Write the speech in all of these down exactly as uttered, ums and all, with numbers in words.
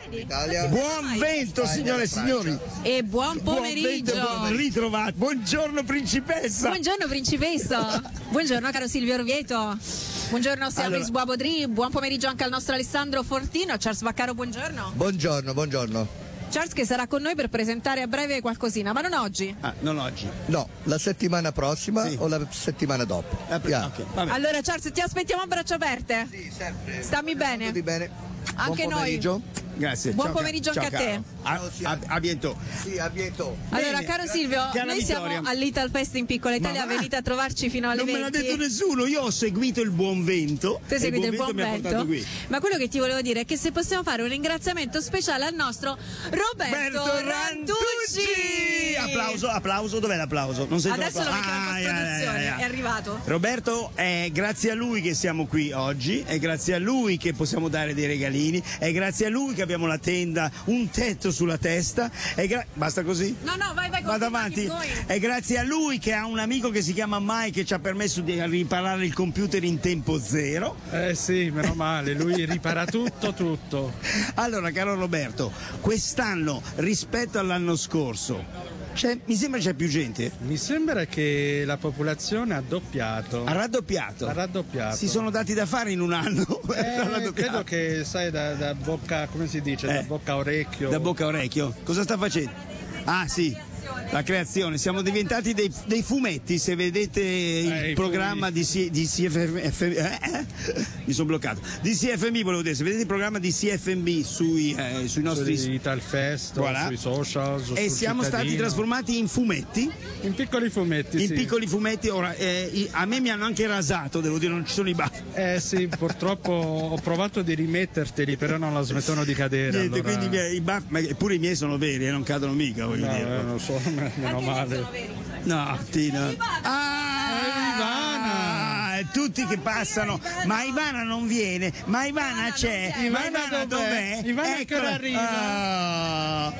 Italia. Buon vento, signore e signori. E buon pomeriggio. Buon vento, ritrovato. Buongiorno principessa. Buongiorno principessa. Buongiorno caro Silvio Orvieto. Buongiorno Service Allora. Buabodri. Buon pomeriggio anche al nostro Alessandro Fortino. Charles Vaccaro, buongiorno. Buongiorno, buongiorno. Charles che sarà con noi per presentare a breve qualcosina, ma non oggi. Ah, non oggi. No, la settimana prossima Sì. o la settimana dopo. Ah, per- Yeah. ok, vabbè. Allora Charles, ti aspettiamo a braccia aperte. Sì, sempre. Stammi bene. Tutti bene. Anche Buon noi. pomeriggio. Grazie. Buon Ciao, pomeriggio ciao, anche a te. caro. A, a, a bientôt. Sì, a bientôt. Allora, Bene. caro Silvio, Cara noi Vittoria. siamo all'Ital Fest in Piccola Italia, va? venite a trovarci fino alle Non me l'ha venti. detto nessuno, io ho seguito il buon vento. Tu hai seguito il buon mi ha portato vento, qui. ma quello che ti volevo dire è che se possiamo fare un ringraziamento speciale al nostro Roberto, Rantucci. Applauso, applauso, dov'è l'applauso? Non sento Adesso lo l'applauso. mettiamo in Ah, post-produzione, yeah, yeah, è yeah. arrivato. Roberto, è grazie a lui che siamo qui oggi, è grazie a lui che possiamo dare dei regalini, è grazie a lui che abbiamo la tenda, un tetto sulla testa. È gra- Basta così? No, no, vai, vai, Vado continua, avanti. keep going. È grazie a lui che ha un amico che si chiama Mike che ci ha permesso di riparare il computer in tempo zero. Eh sì, meno male, lui ripara tutto, tutto. Allora, caro Roberto, quest'anno rispetto all'anno scorso, c'è- mi sembra c'è più gente. Mi sembra che la popolazione ha doppiato. Ha raddoppiato. Ha raddoppiato. Si sono dati da fare in un anno. Eh, Ha raddoppiato. credo che, sai, da, da bocca, come si dice, Eh. da bocca a orecchio. Da bocca a orecchio. Cosa sta facendo? Ah sì, la creazione. Siamo diventati dei, dei fumetti, se vedete il Eh, i programma di, C, di C F M, eh, eh, mi sono bloccato. Di C F M volevo dire, se vedete il programma di C F M B sui, eh, sui nostri... Sui Ital Fest, Voilà. sui social, su- E sul siamo stati cittadino. trasformati in fumetti, in piccoli fumetti. in sì. piccoli fumetti. Ora, eh, i- a me mi hanno anche rasato, devo dire, non ci sono i baffi. Eh sì, purtroppo ho provato di rimetterteli, però non la smettono di cadere. Niente, allora... quindi i miei- i baffi, ma pure i miei sono veri e non cadono mica, voglio No, dire. eh, non so, meno male. No, Tina. Ah, Ivana! e tutti che passano, ma Ivana non viene, ma Ivana c'è, ma Ivana Ivana dov'è? dov'è? Ivana Eccola. ancora arriva. Ah.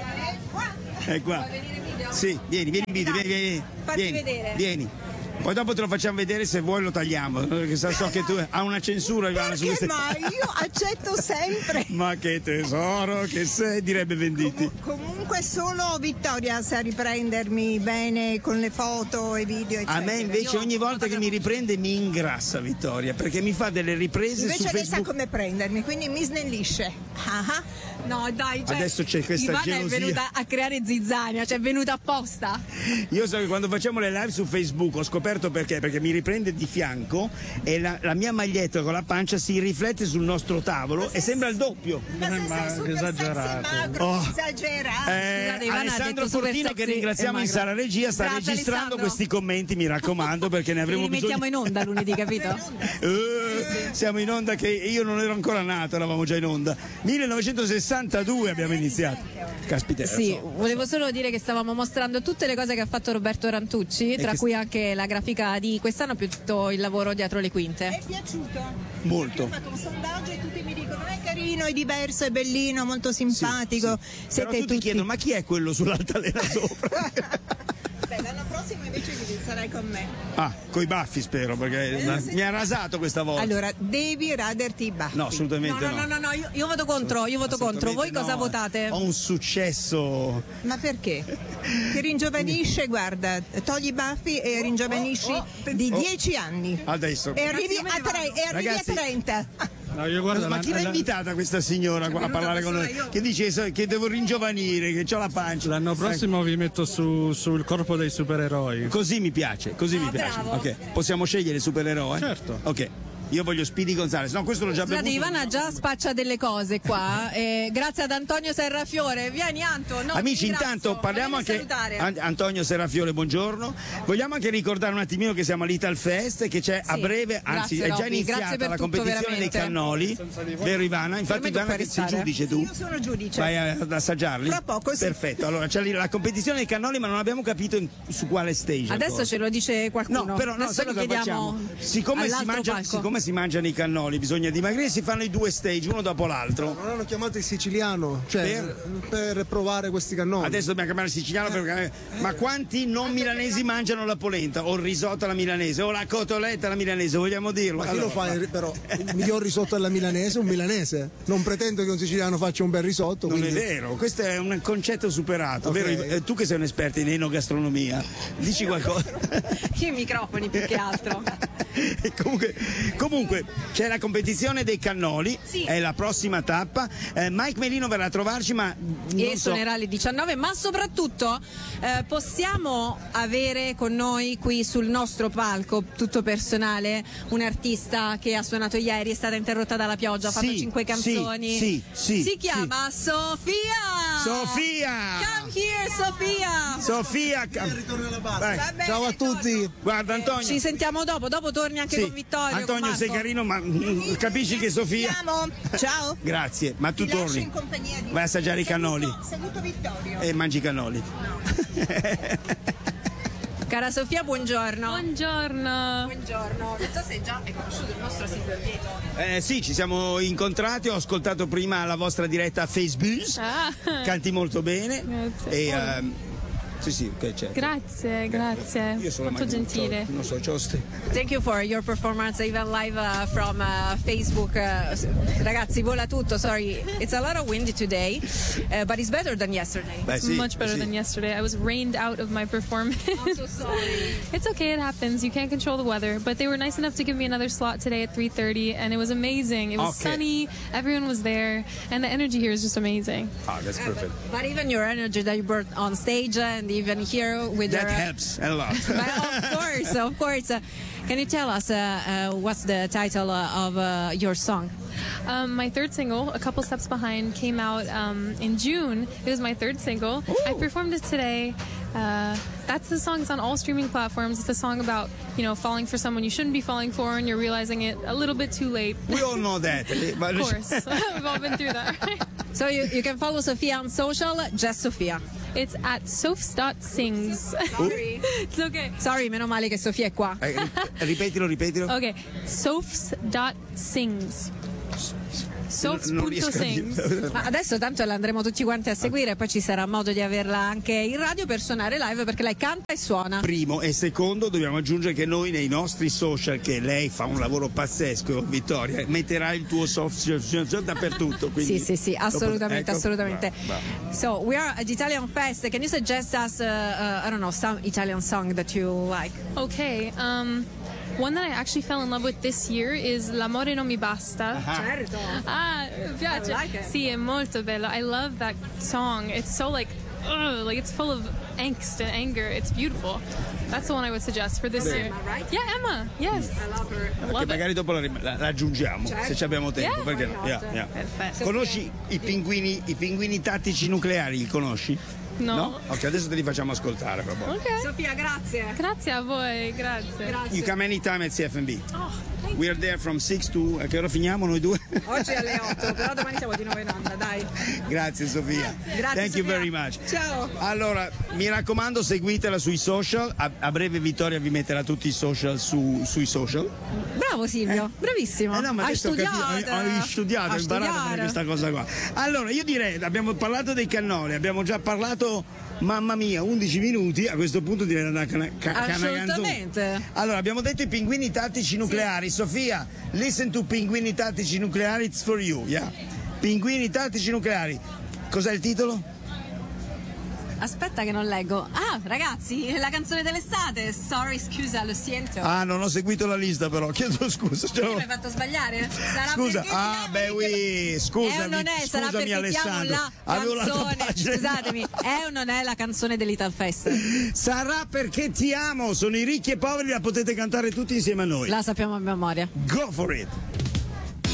È qua. Sì, vieni, vieni in video, vieni, vieni. Fatti vieni, vedere. Vieni. Poi dopo te lo facciamo vedere, se vuoi lo tagliamo, perché so so che tu ha una censura Ivana su Perché queste... mai? Io accetto sempre. Ma che tesoro che sei, direbbe Venditti. Comunque solo Vittoria sa riprendermi bene con le foto e video eccetera. A me invece ogni volta che mi riprende mi ingrassa Vittoria, perché mi fa delle riprese Invece su lei sa Facebook. come prendermi, quindi mi snellisce. Ah ah. No dai, cioè, Adesso c'è questa Ivana gelosia. è venuta a creare zizzania, cioè è venuta apposta. Io so che quando facciamo le live su Facebook ho scoperto perché, perché mi riprende di fianco e la, la mia maglietta con la pancia si riflette sul nostro tavolo e sembra il doppio. Ma se Ma sei super esagerato. sexy magro, Oh. esagerato. Eh, Scusate, Ivana ha Alessandro detto super Fortino, sexy che ringraziamo e in magra. sala regia, sta Grazie, registrando Alessandro. questi commenti, mi raccomando, perché ne Li avremo rimettiamo bisogno. in onda lunedì, capito? Eh, siamo in onda che io non ero ancora nato, eravamo già in onda. millenovecentosessantadue abbiamo iniziato. Caspita, Sì, so. volevo solo dire che stavamo mostrando tutte le cose che ha fatto Roberto Rantucci, tra che- cui anche la grafica di quest'anno più tutto il lavoro dietro le È quinte. piaciuto? Molto. Ho fatto un sondaggio e tutti mi dicono è carino, è diverso, è bellino, molto simpatico. Però Siete tutti tutti. chiedono, ma chi è quello sull'altalena sopra? Beh, l'anno prossimo invece sarai con me. Ah, coi baffi spero, perché la- mi ha rasato questa volta. Allora, devi raderti i baffi. No, No, assolutamente no, no, no, no, io, io voto contro, io voto contro. Voi Assolutamente cosa no. votate? Ho un successo. Ma perché? Ti ringiovanisce, guarda, togli i baffi e ringiovanisci di dieci anni. Adesso. E arrivi, a, tre, e arrivi Ragazzi. a trenta. No, io guardo Ma la- chi l'ha la- invitata questa signora qua a parlare con noi? Che dice so- che devo ringiovanire, che ho la pancia. L'anno prossimo vi metto su- sul corpo dei supereroi. Così mi piace, così mi Ah, piace. bravo. Ok, possiamo scegliere il supereroe? Certo. Ok. Io voglio Speedy Gonzales. No, questo l'ho già Scusate, bevuto. Ivana già spaccia delle cose qua. eh, grazie ad Antonio Serrafiore. Vieni, Anto. No, Amici, ti ringrazio. intanto parliamo Volevo anche salutare. An- Antonio Serrafiore, buongiorno. Vogliamo anche ricordare un attimino che siamo all'Ital Fest, che c'è a Sì, breve, anzi grazie, è già Robby, iniziata grazie per la tutto, competizione veramente. dei cannoli. Vero Ivana? Infatti Per me Ivana puoi che sei restare. giudice tu. Io sono giudice. Vai a- ad assaggiarli? Fra poco, sì. Perfetto, allora c'è lì la competizione dei cannoli, ma non abbiamo capito in- su quale stage. Adesso ancora. ce lo dice qualcuno. No, però no, Adesso sai lo cosa chiediamo facciamo? Siccome si, all'altro mangia, palco. siccome come si mangiano i cannoli, bisogna dimagrire, si fanno i due stage, uno dopo l'altro. Non hanno chiamato il siciliano, cioè Per? per, provare questi cannoli. Adesso dobbiamo chiamare il siciliano perché... Ma quanti non milanesi mangiano la polenta, o il risotto alla milanese, o la cotoletta alla milanese, vogliamo dirlo? Ma chi Allora. lo fa il- però? Il miglior risotto alla milanese è un milanese. Non pretendo che un siciliano faccia un bel risotto. Non quindi... è vero, questo è un concetto superato, Ok. vero? Eh, Tu che sei un esperto in enogastronomia, dici qualcosa. Io i microfoni più che altro. comunque, comunque c'è la competizione dei cannoli, Sì. è la prossima tappa. Eh, Mike Melino verrà a trovarci, ma non E so. suonerà alle diciannove, ma soprattutto eh, possiamo avere con noi qui sul nostro palco, tutto personale, un artista che ha suonato ieri, è stata interrotta dalla pioggia, ha fatto Sì, cinque canzoni. sì, sì, sì, si chiama Sofia! Sofia! Come here, Sofia! Sofia, Ritorno alla base. Vai. Va bene, Ciao a tutti. Guarda Antonio. Ci sentiamo dopo, dopo torni anche Sì. con Vittorio. Antonio, con Marco. sei carino, ma mm, capisci che Sofia. Andiamo. Ciao. Grazie, ma tu Ti lascio torni. in compagnia di... Vai a assaggiare i cannoli Saluto, saluto Vittorio. e mangi i cannoli. Cara Sofia, buongiorno. Buongiorno. Buongiorno. Non so se già hai conosciuto il nostro Silvio Orvieto. Eh, sì, ci siamo incontrati, ho ascoltato prima la vostra diretta a Facebook, Ah. canti molto bene. Grazie. E, ehm, sì, sì, che c'è. Grazie, grazie. Io sono Molto mai- gentile. Non so, c'ho ste- Thank you for your performance, even live uh, from uh, Facebook. Uh, ragazzi, vola tutto. Sorry, it's a lot of windy today, uh, but it's better than yesterday. Beh, sì, Much better sì. than yesterday. I was rained out of my performance. I'm so sorry. It's okay, it happens. You can't control the weather. But they were nice enough to give me another slot today at three thirty, and it was amazing. It was Okay. sunny, everyone was there, and the energy here is just amazing. Ah, that's perfect. But even your energy that you brought on stage and even here with That your helps a lot. Well, of course, of course. Uh, can you tell us uh, uh, what's the title uh, of uh, your song? Um, my third single, A Couple Steps Behind, came out um, in June. It was my third single. I performed it today. Uh, that's the song. It's on all streaming platforms. It's a song about, you know, falling for someone you shouldn't be falling for, and you're realizing it a little bit too late. We all know that. eh, but- Of course, we've all been through that, right? So you, you can follow Sofia on social, just Sofia. It's at sophs dot sings. Sorry. It's okay. Sorry, meno male che Sofia è qua. Eh, ripetilo, ripetilo. Okay, sophs dot sings. Non riesco a Sophs.sings. dire. Ma adesso tanto l'andremo tutti quanti a seguire, poi ci sarà modo di averla anche in radio per suonare live, perché lei canta e suona. Primo e secondo dobbiamo aggiungere che noi nei nostri social, che lei fa un lavoro pazzesco, Vittoria, metterà il tuo soft dappertutto. Quindi Sì, sì, sì, dopo- assolutamente, ecco, assolutamente. bravo, bravo. So we are at Italian Fest. Can you suggest us, uh, uh, I don't know, some Italian song that you like? Okay, um, one that I actually fell in love with this year is L'amore non mi basta. Certo. Ah, mi piace. I like it. Sì, è molto bello. I love that song. It's so like, ugh, like it's full of angst and anger. It's beautiful. That's the one I would suggest for this year. Emma, right? Yeah, Emma. Yes. I love her. I Che love it. magari dopo la, la- la aggiungiamo Certo. se ci abbiamo tempo. Yeah, perché why no? not? Yeah, yeah. Perfetto. Conosci i pinguini, i pinguini tattici nucleari? Li conosci? No. Ok, adesso te li facciamo ascoltare. Proprio. Ok. Sofia, grazie. Grazie a voi, grazie. Grazie. You come anytime at C F B. Oh, thank We are there from six to. A che ora finiamo noi due? Oggi alle otto, però domani siamo di nuovo in onda, dai. Grazie Sofia. Grazie, Thank you Sofia. very much. Ciao. Allora, mi raccomando, seguitela sui social. A, a breve Vittoria vi metterà tutti i social su- sui social. Bravo Silvio, bravissimo. Eh no, ma hai adesso ho studiato. capito, hai, hai studiato, A hai imparato a fare studiare. questa cosa qua. Allora, io direi, abbiamo parlato dei cannoli, abbiamo già parlato, mamma mia, undici minuti, a questo punto direi di andare a cana- ca- canaganzone. Assolutamente. Allora, abbiamo detto i pinguini tattici nucleari. Sofia, listen to pinguini tattici nucleari, it's for you, yeah. Pinguini tattici nucleari. Cos'è il titolo? Aspetta che non leggo. Ah, ragazzi, la canzone dell'estate. Sorry, scusa, lo siento. Ah, non ho seguito la lista però, chiedo scusa. ce l'ho- Mi hai fatto sbagliare? Sarà Scusa, perché ti ah, amo beh, di- oui, scusami, È o non è, sarà scusami perché ti amo Alessandro. la Avevo l'altra canzone. pagina. Scusatemi, è o non è la canzone dell'Ital Fest? Sarà perché ti amo, sono i ricchi e poveri, la potete cantare tutti insieme a noi. La sappiamo a memoria. Go for it!